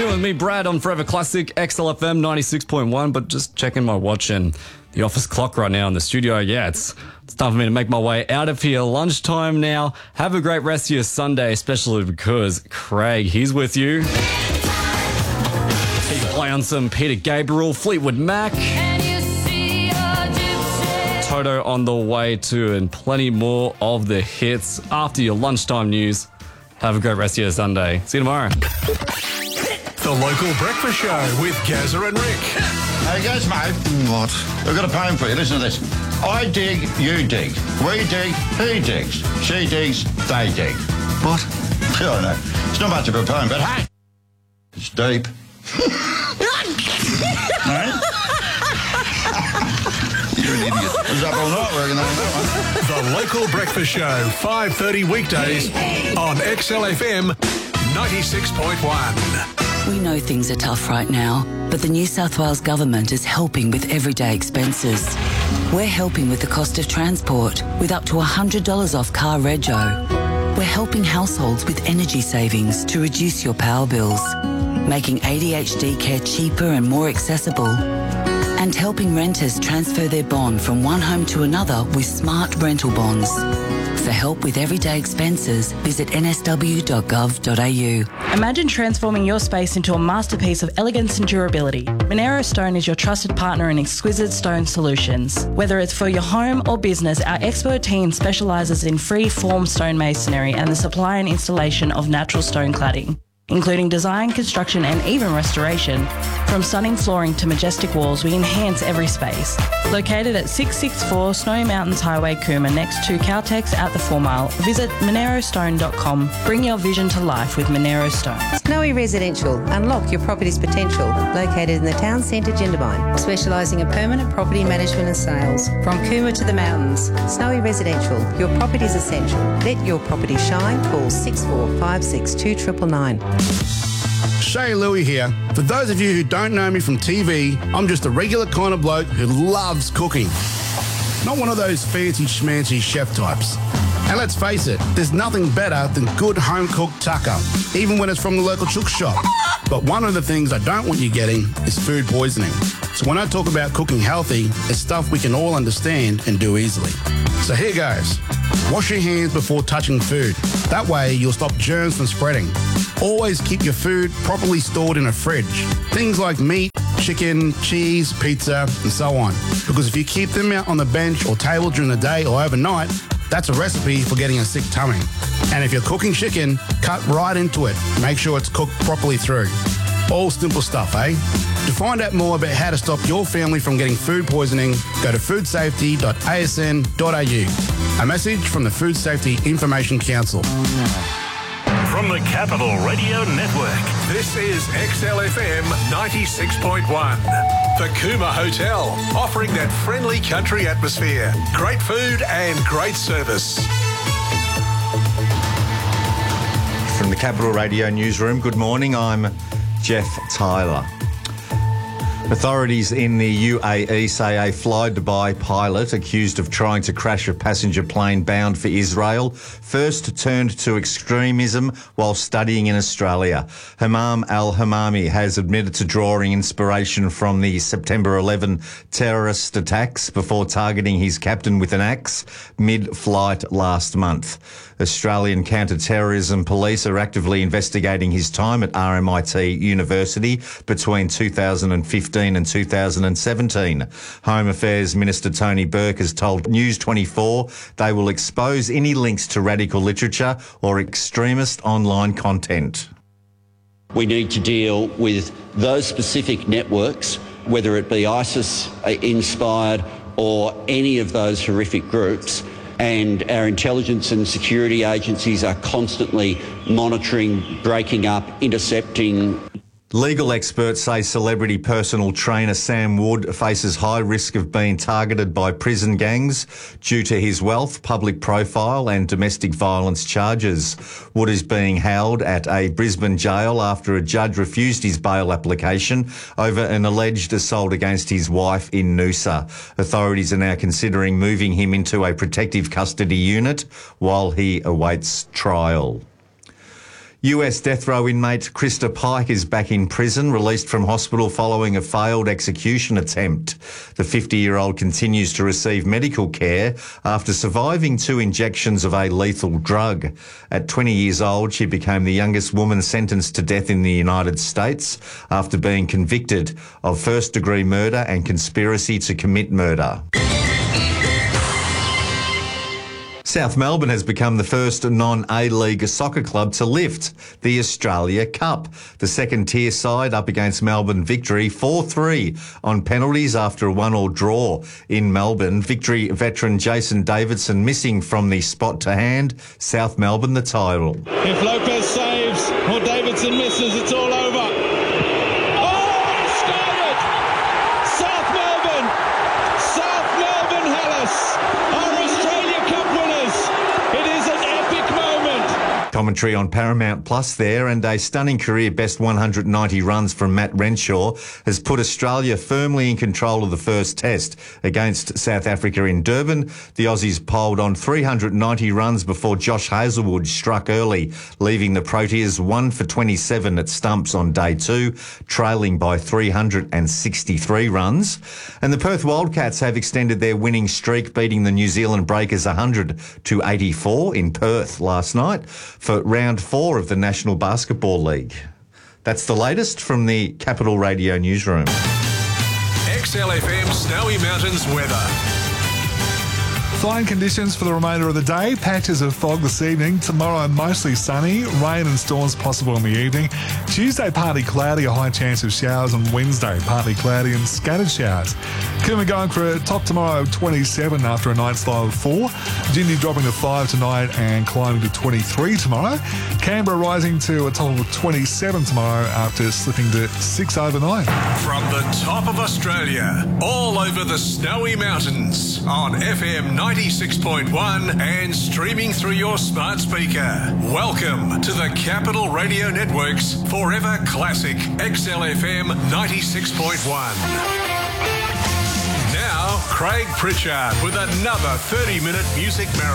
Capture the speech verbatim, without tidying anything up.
Doing me, Brad, on Forever Classic, X L F M ninety-six point one, but just checking my watch and the office clock right now in the studio. Yeah, it's, it's time for me to make my way out of here. Lunchtime now. Have a great rest of your Sunday, especially because Craig, he's with you. Keep playing some Peter Gabriel, Fleetwood Mac. Toto on the way too, and plenty more of the hits after your lunchtime news. Have a great rest of your Sunday. See you tomorrow. The Local Breakfast Show with Gazza and Rick. Hey, guys, mate. What? I've got a poem for you. Listen to this. I dig, you dig. We dig, he digs. She digs, they dig. What? I don't know. It's not much of a poem, but hey, it's deep. Right? You're an idiot. I was up all night working on that one. The Local Breakfast Show, five thirty weekdays on X L F M ninety-six point one. We know things are tough right now, but the New South Wales Government is helping with everyday expenses. We're helping with the cost of transport, with up to one hundred dollars off car rego. We're helping households with energy savings to reduce your power bills, making A D H D care cheaper and more accessible, and helping renters transfer their bond from one home to another with smart rental bonds. For help with everyday expenses, visit n s w dot gov dot a u. Imagine transforming your space into a masterpiece of elegance and durability. Monero Stone is your trusted partner in exquisite stone solutions. Whether it's for your home or business, our expert team specialises in free-form stone masonry and the supply and installation of natural stone cladding, including design, construction and even restoration. From stunning flooring to majestic walls, we enhance every space. Located at six sixty-four Snowy Mountains Highway, Cooma, next to Caltex at the four mile, visit monero stone dot com. Bring your vision to life with Monero Stone. Snowy Residential. Unlock your property's potential. Located in the town centre, Jindabyne. Specialising in permanent property management and sales. From Cooma to the mountains. Snowy Residential. Your property's essential. Let your property shine. Call six four five six two nine nine. Shay Louie here. For those of you who don't know me from T V, I'm just a regular kind of bloke who loves cooking. Not one of those fancy schmancy chef types. And let's face it, there's nothing better than good home-cooked tucker, even when it's from the local chook shop. But one of the things I don't want you getting is food poisoning. So when I talk about cooking healthy, it's stuff we can all understand and do easily. So here goes. Wash your hands before touching food. That way you'll stop germs from spreading. Always keep your food properly stored in a fridge. Things like meat, chicken, cheese, pizza, and so on. Because if you keep them out on the bench or table during the day or overnight, that's a recipe for getting a sick tummy. And if you're cooking chicken, cut right into it. Make sure it's cooked properly through. All simple stuff, eh? To find out more about how to stop your family from getting food poisoning, go to food safety dot a s n dot a u. A message from the Food Safety Information Council. From the Capital Radio Network, this is X L F M ninety-six point one. The Cooma Hotel, offering that friendly country atmosphere, great food and great service. From the Capital Radio Newsroom, good morning, I'm Jeff Tyler. Authorities in the U A E say a Fly Dubai pilot accused of trying to crash a passenger plane bound for Israel first turned to extremism while studying in Australia. Hamam al-Hamami has admitted to drawing inspiration from the September eleventh terrorist attacks before targeting his captain with an axe mid-flight last month. Australian counter-terrorism police are actively investigating his time at R M I T University between two thousand fifteen and two thousand seventeen. Home Affairs Minister Tony Burke has told News twenty-four they will expose any links to radical literature or extremist online content. We need to deal with those specific networks, whether it be ISIS-inspired or any of those horrific groups, and our intelligence and security agencies are constantly monitoring, breaking up, intercepting. Legal experts say celebrity personal trainer Sam Wood faces high risk of being targeted by prison gangs due to his wealth, public profile and domestic violence charges. Wood is being held at a Brisbane jail after a judge refused his bail application over an alleged assault against his wife in Noosa. Authorities are now considering moving him into a protective custody unit while he awaits trial. U S death row inmate Krista Pike is back in prison, released from hospital following a failed execution attempt. The fifty-year-old continues to receive medical care after surviving two injections of a lethal drug. At twenty years old, she became the youngest woman sentenced to death in the United States after being convicted of first-degree murder and conspiracy to commit murder. South Melbourne has become the first non-A-League soccer club to lift the Australia Cup. The second-tier side up against Melbourne Victory four three on penalties after a one-all draw in Melbourne. Victory veteran Jason Davidson missing from the spot to hand South Melbourne the title. If Lopez saves or Davidson misses, it's all over. Oh, he scored it! South Melbourne! South Melbourne Hellas are Australia Cup winners. It is an epic moment. Commentary on Paramount Plus there, and a stunning career best one hundred ninety runs from Matt Renshaw has put Australia firmly in control of the first test against South Africa in Durban. The Aussies polled on three hundred ninety runs before Josh Hazlewood struck early, leaving the Proteas one for twenty-seven at stumps on day two, trailing by three hundred sixty-three runs. And the Perth Wildcats have extended their winning streak, beating the New Zealand Breakers one hundred to eighty-four in Perth last night for round four of the National Basketball League. That's the latest from the Capital Radio newsroom. X L F M Snowy Mountains weather. Fine conditions for the remainder of the day. Patches of fog this evening. Tomorrow, mostly sunny. Rain and storms possible in the evening. Tuesday, partly cloudy, a high chance of showers. And Wednesday, partly cloudy and scattered showers. Coombe going for a top tomorrow of twenty-seven after a night's low of four. Jindy dropping to five tonight and climbing to twenty-three tomorrow. Canberra rising to a top of twenty-seven tomorrow after slipping to six overnight. From the top of Australia, all over the Snowy Mountains, on F M ninety-six point one and streaming through your smart speaker. Welcome to the Capital Radio Network's Forever Classic X L F M ninety-six point one. Now, Craig Pritchard with another thirty-minute music marathon.